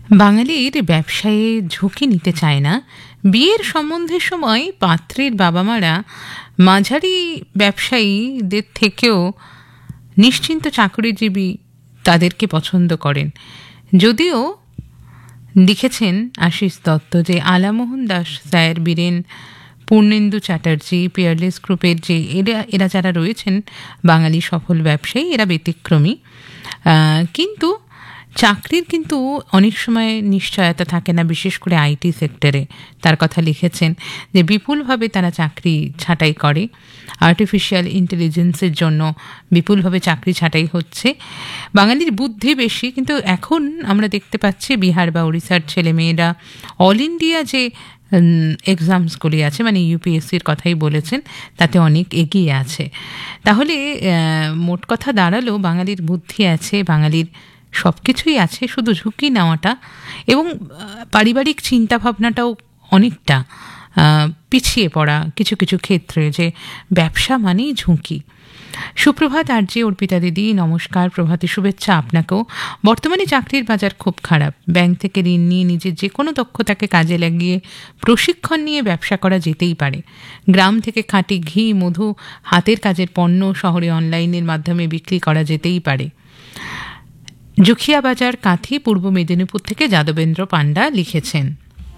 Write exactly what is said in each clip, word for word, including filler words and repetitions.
বাঙালির ব্যবসায়ে ঝুঁকি নিতে চায় না। বিয়ের সম্বন্ধের সময় পাত্রের বাবা মারা মাঝারি ব্যবসায়ীদের থেকেও নিশ্চিন্ত চাকরিজীবী তাদেরকে পছন্দ করেন। যদিও লিখেছেন আশিস দত্ত যে আলামোহন দাস, স্যার বীরেন, পূর্ণেন্দু চ্যাটার্জি, পিয়ারলেস গ্রুপের যে এরা এরা যারা রয়েছেন বাঙালি সফল ব্যবসায়ী, এরা ব্যতিক্রমী। কিন্তু চাকরির কিন্তু অনেক সময় নিশ্চয়তা থাকে না, বিশেষ করে আইটি সেক্টরে। তার কথা লিখেছেন যে বিপুলভাবে তারা চাকরি ছাঁটাই করে, আর্টিফিশিয়াল ইন্টেলিজেন্সের জন্য বিপুলভাবে চাকরি ছাঁটাই হচ্ছে। বাঙালির বুদ্ধি বেশি, কিন্তু এখন আমরা দেখতে পাচ্ছি বিহার বা উড়িষ্যার ছেলেমেয়েরা অল ইন্ডিয়া যে এক্সামসগুলি আছে, মানে ইউপিএসসির কথাই বলেছেন, তাতে অনেক এগিয়ে আছে। তাহলে মোট কথা দাঁড়ালো বাঙালির বুদ্ধি আছে, বাঙালির সব কিছুই আছে, শুধু ঝুঁকি নেওয়াটা এবং পারিবারিক চিন্তাভাবনাটাও অনেকটা পিছিয়ে পড়া কিছু কিছু ক্ষেত্রে, যে ব্যবসা মানেই ঝুঁকি। সুপ্রভাত আরজি অর্পিতা দিদি, নমস্কার, প্রভাতী শুভেচ্ছা আপনাকেও। বর্তমানে চাকরির বাজার খুব খারাপ। ব্যাংক থেকে ঋণ নিয়ে নিজের যে কোনো দক্ষতাকে কাজে লাগিয়ে প্রশিক্ষণ নিয়ে ব্যবসা করা যেতেই পারে। গ্রাম থেকে খাঁটি ঘি, মধু, হাতের কাজের পণ্য শহরে অনলাইনের মাধ্যমে বিক্রি করা যেতেই পারে। জুখিয়া বাজার, কাঁথি, পূর্ব মেদিনীপুর থেকে যাদবেন্দ্র পান্ডা লিখেছেন।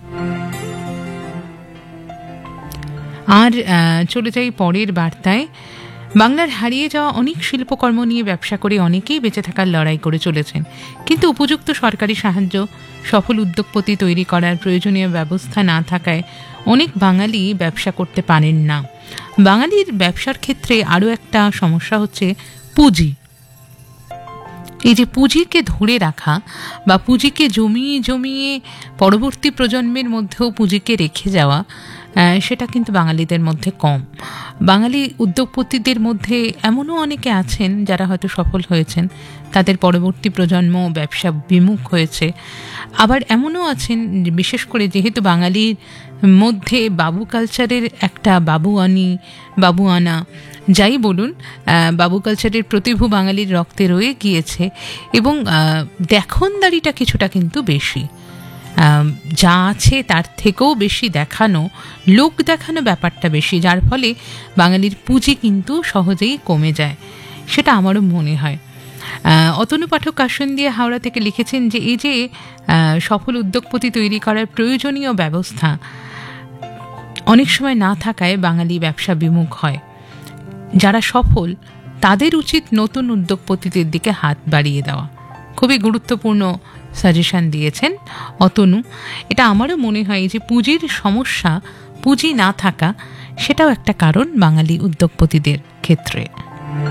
আর চলে যাই পরের বার্তায়। বাংলার হারিয়ে যাওয়া অনেক শিল্পকর্ম নিয়ে ব্যবসা করে অনেকেই বেঁচে থাকার লড়াই করে চলেছেন, কিন্তু উপযুক্ত সরকারি সাহায্য, সফল উদ্যোগপতি তৈরি করার প্রয়োজনীয় ব্যবস্থা না থাকায় অনেক বাঙালি ব্যবসা করতে পারেন না। বাঙালির ব্যবসার ক্ষেত্রে আরও একটা সমস্যা হচ্ছে পুঁজি। এই যে পুঁজিকে ধরে রাখা বা পুঁজিকে জমিয়ে জমিয়ে পরবর্তী প্রজন্মের মধ্যেও পুঁজিকে রেখে যাওয়া, সেটা কিন্তু বাঙালিদের মধ্যে কম। বাঙালি উদ্যোগপতিদের মধ্যে এমনও অনেকে আছেন যারা হয়তো সফল হয়েছেন, তাদের পরবর্তী প্রজন্ম ব্যবসা বিমুখ হয়েছে। আবার এমনও আছেন, বিশেষ করে যেহেতু বাঙালির মধ্যে বাবু কালচারের একটা বাবুয়ানি বাবুয়ানা যাই বলুন, বাবু কালচারের প্রতিভু বাঙালির রক্তে রয়ে গিয়েছে এবং দেখনদারিটা কিছুটা কিন্তু বেশি, যা আছে তার থেকেও বেশি দেখানো, লোক দেখানো ব্যাপারটা বেশি, যার ফলে বাঙালির পুঁজি কিন্তু সহজেই কমে যায়, সেটা আমারও মনে হয়। অতনু পাঠক কাশন দিয়ে হাওড়া থেকে লিখেছেন যে এই যে সফল উদ্যোগপতি তৈরি করার প্রয়োজনীয় ব্যবস্থা অনেক সময় না থাকায় বাঙালি ব্যবসা বিমুখ হয়। যারা সফল তাদের উচিত নতুন উদ্যোগপতিদের দিকে হাত বাড়িয়ে দেওয়া। খুবই গুরুত্বপূর্ণ সাজেশন দিয়েছেন অতনু। এটা আমারও মনে হয় যে পুঁজির সমস্যা, পুঁজি না থাকা, সেটাও একটা কারণ বাঙালি উদ্যোগপতিদের ক্ষেত্রে।